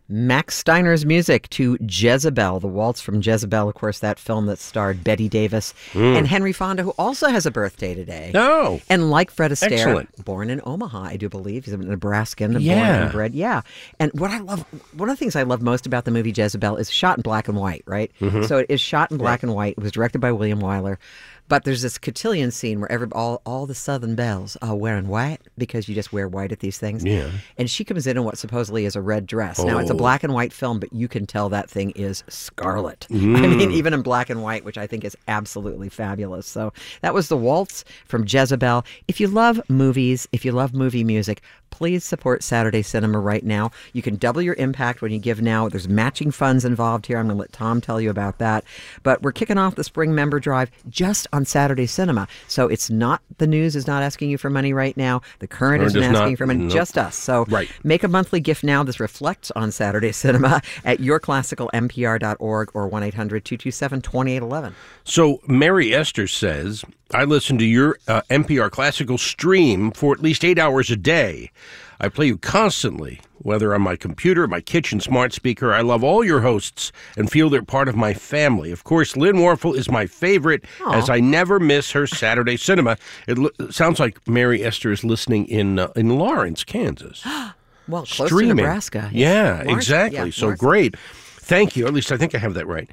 Max Steiner's music to Jezebel, the waltz from Jezebel, of course, that film that starred Bette Davis and Henry Fonda, who also has a birthday today. Oh. And like Fred Astaire, Excellent. born in Omaha, I do believe. He's a Nebraskan, born Yeah. and bred. Yeah. And what I love, one of the things I love most about the movie Jezebel is shot in black and white, right? So it is shot in black and white. It was directed by William Wyler. But there's this cotillion scene where all the Southern belles are wearing white because you just wear white at these things. Yeah. And she comes in what supposedly is a red dress. Now, it's a black and white film, but you can tell that thing is scarlet. I mean, even in black and white, which I think is absolutely fabulous. So that was The Waltz from Jezebel. If you love movies, if you love movie music, please support Saturday Cinema right now. You can double your impact when you give now. There's matching funds involved here. I'm going to let Tom tell you about that. But we're kicking off the spring member drive just on Saturday Cinema. So it's not, the news is not asking you for money right now. The Current isn't asking for money, just us. So make a monthly gift now. This reflects on Saturday Cinema at yourclassicalmpr.org or 1-800-227-2811. So Mary Esther says, I listen to your NPR Classical stream for at least 8 hours a day. I play you constantly, whether on my computer, my kitchen smart speaker. I love all your hosts and feel they're part of my family. Of course, Lynn Warfel is my favorite, as I never miss her Saturday Cinema. It sounds like Mary Esther is listening in Lawrence, Kansas. Well, close to Nebraska. Yeah, Lawrence, exactly. yeah, So Lawrence. great. Thank you. At least I think I have that right.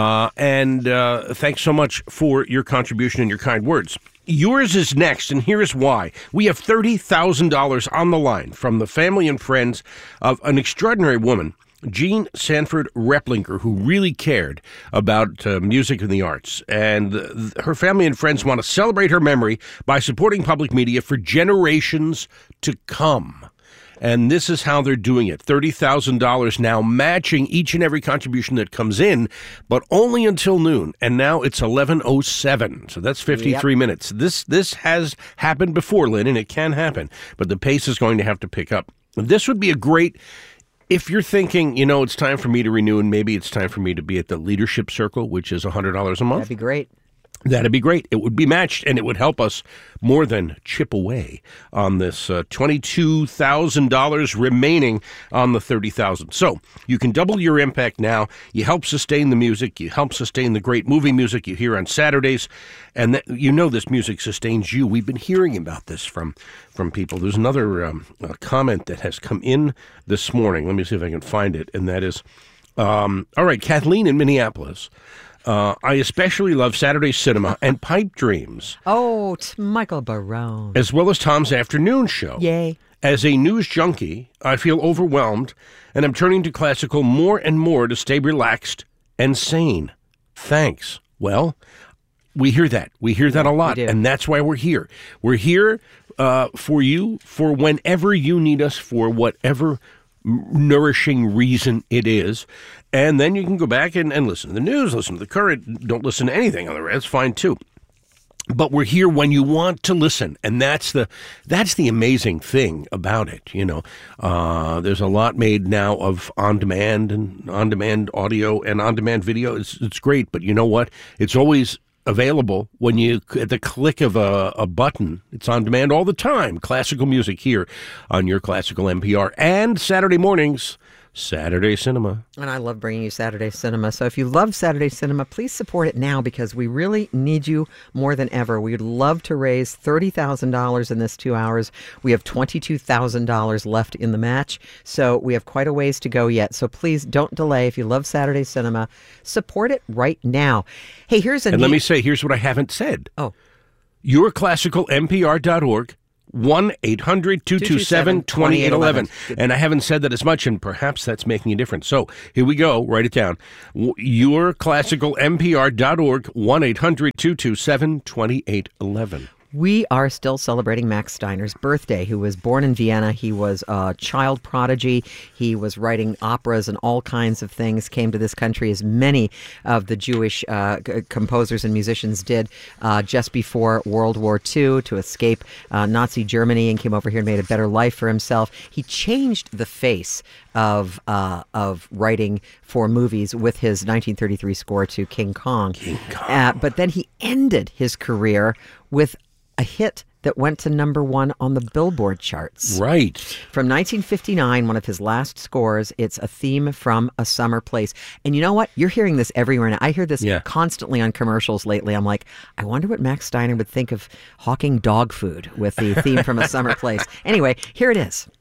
And thanks so much for your contribution and your kind words. Yours is next, and here's why. We have $30,000 on the line from the family and friends of an extraordinary woman, Jean Sanford Replinger, who really cared about music and the arts. And her family and friends want to celebrate her memory by supporting public media for generations to come. And this is how they're doing it. $30,000 now, matching each and every contribution that comes in, but only until noon. And now it's 11:07, so that's 53 minutes. This has happened before, Lynn, and it can happen, but the pace is going to have to pick up. This would be a great, if you're thinking, it's time for me to renew, and maybe it's time for me to be at the Leadership Circle, which is $100 a month. That'd be great. That'd be great. It would be matched, and it would help us more than chip away on this $22,000 remaining on the $30,000. So you can double your impact now. You help sustain the music. You help sustain the great movie music you hear on Saturdays, and this music sustains you. We've been hearing about this from people. There's another comment that has come in this morning. Let me see if I can find it, and that is, all right, Kathleen in Minneapolis. I especially love Saturday Cinema and Pipe Dreams. Oh, Michael Barone. As well as Tom's afternoon show. Yay. As a news junkie, I feel overwhelmed, and I'm turning to classical more and more to stay relaxed and sane. Thanks. Well, we hear that. We hear that a lot, and that's why we're here. We're here for you, for whenever you need us, for whatever nourishing reason it is. And then you can go back and listen to the news, listen to the Current. Don't listen to anything on the rest. Fine, too. But we're here when you want to listen, and that's the amazing thing about it. There's a lot made now of on-demand and on-demand audio and on-demand video. It's great, but you know what? It's always available when you, at the click of a button. It's on demand all the time. Classical music here on your Classical NPR, and Saturday mornings, Saturday Cinema. And I love bringing you Saturday Cinema. So if you love Saturday Cinema, please support it now, because we really need you more than ever. We'd love to raise $30,000 in this 2 hours. We have $22,000 left in the match, so we have quite a ways to go yet. So please don't delay. If you love Saturday Cinema, support it right now. Hey, here's a let me say, here's what I haven't said. Oh. yourclassicalmpr.org. 1-800-227-2811. And I haven't said that as much, and perhaps that's making a difference. So here we go. Write it down. yourclassicalmpr.org. 1-800-227-2811. We are still celebrating Max Steiner's birthday, who was born in Vienna. He was a child prodigy. He was writing operas and all kinds of things, came to this country, as many of the Jewish composers and musicians did, just before World War II, to escape Nazi Germany, and came over here and made a better life for himself. He changed the face of writing for movies with his 1933 score to King Kong. King Kong. But then he ended his career with a hit that went to #1 on the Billboard charts. Right. From 1959, one of his last scores, it's a theme from A Summer Place. And you know what? You're hearing this everywhere now. I hear this constantly on commercials lately. I'm like, I wonder what Max Steiner would think of hawking dog food with the theme from A Summer Place. Anyway, here it is.